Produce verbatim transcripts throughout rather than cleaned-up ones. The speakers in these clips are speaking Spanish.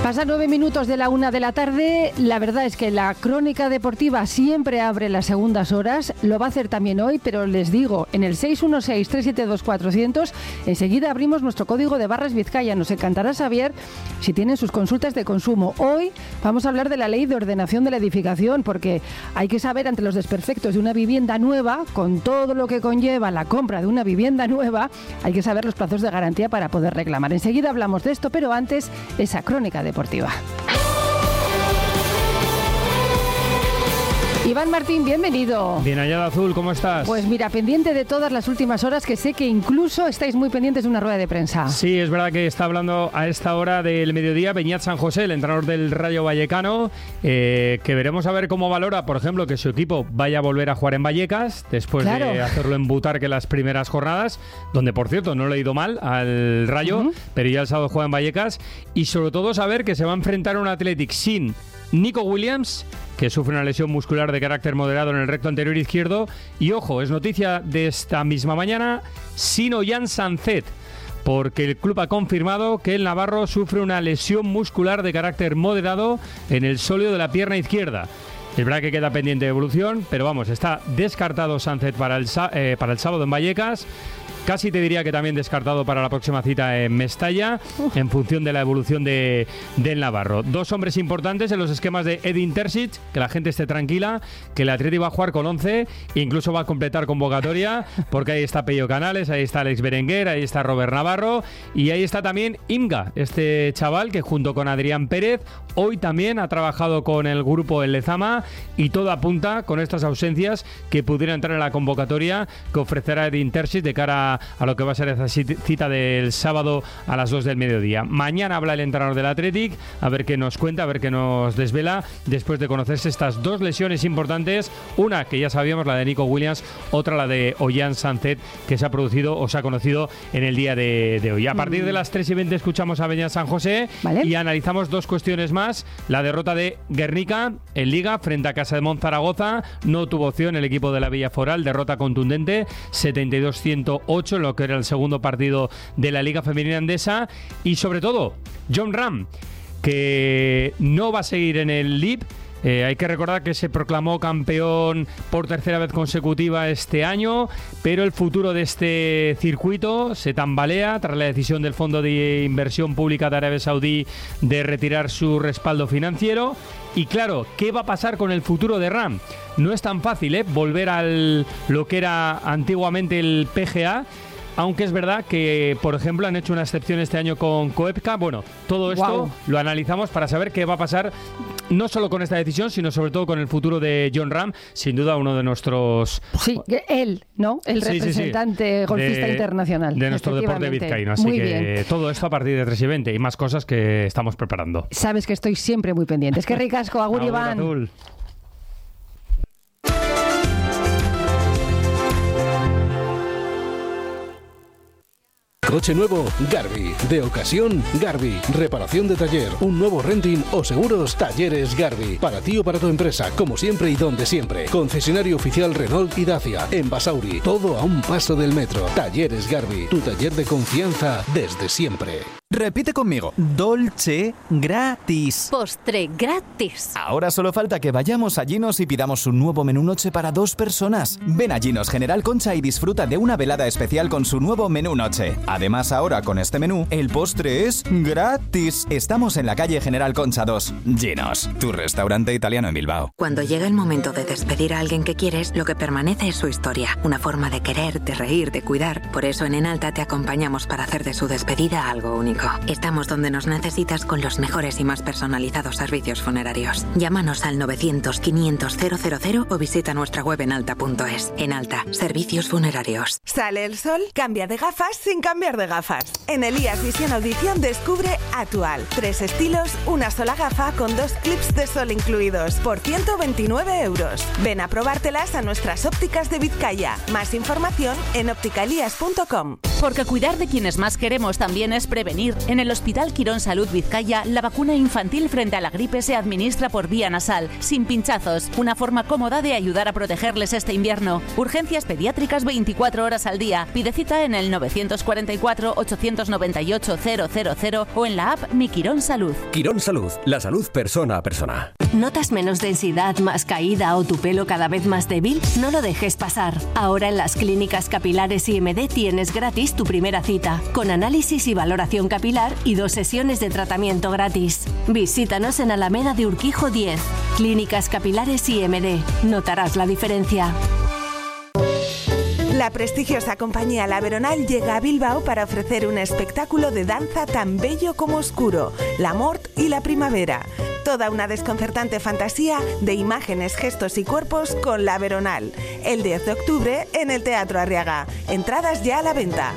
Pasan nueve minutos de la una de la tarde. La verdad es que la crónica deportiva siempre abre las segundas horas. Lo va a hacer también hoy, pero les digo, en el seis uno seis, tres siete dos, cuatro cero cero, enseguida abrimos nuestro código de barras Vizcaya. Nos encantará saber si tienen sus consultas de consumo. Hoy vamos a hablar de la ley de ordenación de la edificación, porque hay que saber, ante los desperfectos de una vivienda nueva, con todo lo que conlleva la compra de una vivienda nueva, hay que saber los plazos de garantía para poder reclamar. Enseguida hablamos de esto, pero antes, esa crónica deportiva. Iván Martín, bienvenido. Bien hallado, Azul, ¿cómo estás? Pues mira, pendiente de todas las últimas horas, que sé que incluso estáis muy pendientes de una rueda de prensa. Sí, es verdad que está hablando a esta hora del mediodía Beñat San José, el entrenador del Rayo Vallecano, eh, que veremos a ver cómo valora, por ejemplo, que su equipo vaya a volver a jugar en Vallecas, después claro. de hacerlo en Butarque las primeras jornadas, donde, por cierto, no le ha ido mal al Rayo, uh-huh. pero ya el sábado juega en Vallecas, y sobre todo saber que se va a enfrentar a un Athletic sin Nico Williams, que sufre una lesión muscular de carácter moderado en el recto anterior izquierdo. Y ojo, es noticia de esta misma mañana, sin Ollán Sancet, porque el club ha confirmado que el navarro sufre una lesión muscular de carácter moderado en el sóleo de la pierna izquierda. Es verdad que queda pendiente de evolución, pero vamos, está descartado Sancet para el, eh, para el sábado en Vallecas. Casi te diría que también descartado para la próxima cita en Mestalla, uh. en función de la evolución de, del navarro. Dos hombres importantes en los esquemas de Edin Terzic, que la gente esté tranquila, que el Atleti va a jugar con once, e incluso va a completar convocatoria, porque ahí está Pello Canales, ahí está Alex Berenguer, ahí está Robert Navarro, y ahí está también Imga, este chaval que junto con Adrián Pérez, hoy también ha trabajado con el grupo en Lezama, y todo apunta con estas ausencias que pudiera entrar en la convocatoria que ofrecerá Edin Terzic de cara a a lo que va a ser esa cita del sábado a las dos del mediodía. Mañana habla el entrenador del Athletic, a ver qué nos cuenta, a ver qué nos desvela, después de conocerse estas dos lesiones importantes, una que ya sabíamos, la de Nico Williams, otra la de Ollán Sancet, que se ha producido o se ha conocido en el día de, de hoy. A partir de las tres y veinte escuchamos a Beñat San José, ¿vale? Y analizamos dos cuestiones más. La derrota de Guernica en Liga frente a Casa de Monzaragoza, no tuvo opción el equipo de la Villa Foral, derrota contundente, setenta y dos a ciento ocho, en lo que era el segundo partido de la Liga Femenina Endesa. Y sobre todo, Jon Rahm, que no va a seguir en el L I B. Eh, hay que recordar que se proclamó campeón por tercera vez consecutiva este año, pero el futuro de este circuito se tambalea tras la decisión del Fondo de Inversión Pública de Arabia Saudí de retirar su respaldo financiero. Y claro, ¿qué va a pasar con el futuro de Rahm? No es tan fácil, ¿eh? volver a lo que era antiguamente el P G A. Aunque es verdad que, por ejemplo, han hecho una excepción este año con Koepka. Bueno, todo esto wow. lo analizamos para saber qué va a pasar, no solo con esta decisión, sino sobre todo con el futuro de Jon Rahm. Sin duda, uno de nuestros... Sí, él, ¿no? El sí, representante sí, sí. golfista de, internacional. De nuestro deporte vizcaíno. Así muy que bien. Todo esto a partir de tres y veinte y más cosas que estamos preparando. Sabes que estoy siempre muy pendiente. Es que ricasco, agur, agur Iván. Azul. Coche nuevo, Garbi. De ocasión, Garbi. Reparación de taller, un nuevo renting o seguros, Talleres Garbi. Para ti o para tu empresa, como siempre y donde siempre. Concesionario oficial Renault y Dacia. En Basauri, todo a un paso del metro. Talleres Garbi, tu taller de confianza desde siempre. Repite conmigo. Dolce gratis. Postre gratis. Ahora solo falta que vayamos a Ginos y pidamos un nuevo menú noche para dos personas. Ven a Ginos General Concha y disfruta de una velada especial con su nuevo menú noche. Además, ahora con este menú, el postre es gratis. Estamos en la calle General Concha dos. Ginos, tu restaurante italiano en Bilbao. Cuando llega el momento de despedir a alguien que quieres, lo que permanece es su historia. Una forma de querer, de reír, de cuidar. Por eso en Enalta te acompañamos para hacer de su despedida algo único. Estamos donde nos necesitas con los mejores y más personalizados servicios funerarios. Llámanos al novecientos, quinientos, cero cero cero o visita nuestra web enalta punto es. Enalta, servicios funerarios. ¿Sale el sol? Cambia de gafas sin cambiar de gafas. En Elías Visión Audición descubre Atual. Tres estilos, una sola gafa con dos clips de sol incluidos por ciento veintinueve euros. Ven a probártelas a nuestras ópticas de Vizcaya. Más información en óptica elías punto com. Porque cuidar de quienes más queremos también es prevenir. En el Hospital Quirón Salud Vizcaya, la vacuna infantil frente a la gripe se administra por vía nasal, sin pinchazos, una forma cómoda de ayudar a protegerles este invierno. Urgencias pediátricas veinticuatro horas al día. Pide cita en el nueve cuatro cuatro, ocho nueve ocho, cero cero cero o en la app Mi Quirón Salud. Quirón Salud, la salud persona a persona. ¿Notas menos densidad, más caída o tu pelo cada vez más débil? No lo dejes pasar. Ahora en las clínicas capilares I M D tienes gratis tu primera cita, con análisis y valoración capilar y dos sesiones de tratamiento gratis. Visítanos en Alameda de Urquijo diez. Clínicas Capilares I M D. Notarás la diferencia. La prestigiosa compañía La Veronal llega a Bilbao para ofrecer un espectáculo de danza tan bello como oscuro, la mort y la primavera. Toda una desconcertante fantasía de imágenes, gestos y cuerpos con La Veronal. El diez de octubre en el Teatro Arriaga. Entradas ya a la venta.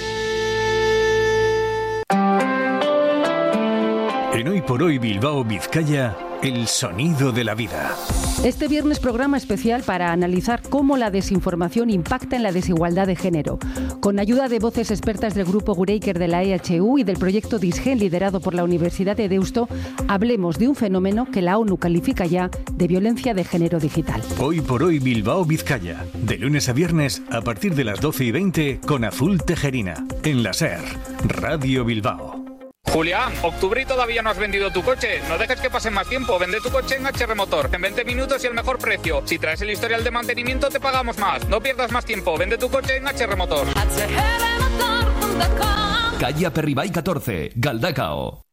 En Hoy por Hoy Bilbao, Vizcaya, el sonido de la vida. Este viernes programa especial para analizar cómo la desinformación impacta en la desigualdad de género. Con ayuda de voces expertas del grupo Gureiker de la E H U y del proyecto Disgen liderado por la Universidad de Deusto, hablemos de un fenómeno que la ONU califica ya de violencia de género digital. Hoy por Hoy Bilbao, Vizcaya. De lunes a viernes a partir de las doce y veinte con Azul Tejerina. En la SER, Radio Bilbao. Julián, octubre y todavía no has vendido tu coche. No dejes que pase más tiempo. Vende tu coche en H R Motor. En veinte minutos y el mejor precio. Si traes el historial de mantenimiento te pagamos más. No pierdas más tiempo. Vende tu coche en H R Motor. Calle Aperribay catorce, Galdacao.